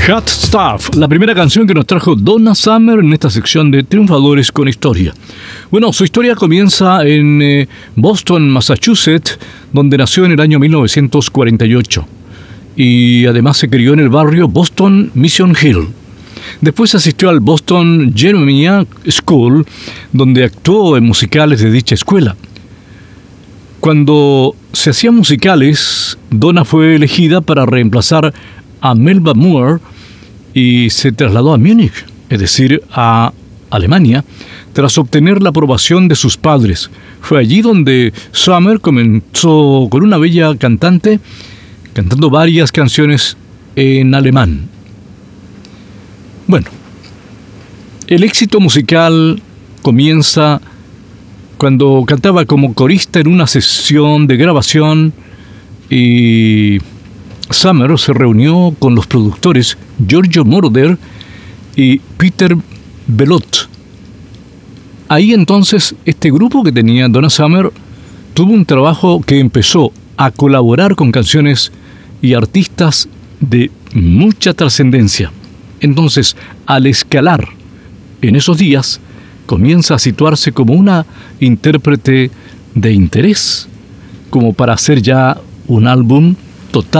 Hot Stuff, la primera canción que nos trajo Donna Summer en esta sección de Triunfadores con Historia. Bueno, su historia comienza en Boston, Massachusetts, donde nació en el año 1948. Y además se crió en el barrio Boston Mission Hill. Después asistió al Boston Jeremiah School, donde actuó en musicales de dicha escuela. Cuando se hacían musicales, Donna fue elegida para reemplazar a Melba Moore y se trasladó a Múnich, es decir, a Alemania, tras obtener la aprobación de sus padres. Fue allí donde Summer comenzó con una bella cantante, cantando varias canciones en alemán. Bueno, el éxito musical comienza cuando cantaba como corista en una sesión de grabación y Summer se reunió con los productores Giorgio Moroder y Peter Belot. Ahí entonces este grupo que tenía Donna Summer tuvo un trabajo que empezó a colaborar con canciones y artistas de mucha trascendencia. Entonces, al escalar en esos días, comienza a situarse como una intérprete de interés, como para hacer ya un álbum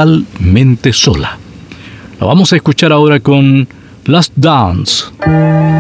totalmente sola. La vamos a escuchar ahora con Last Dance.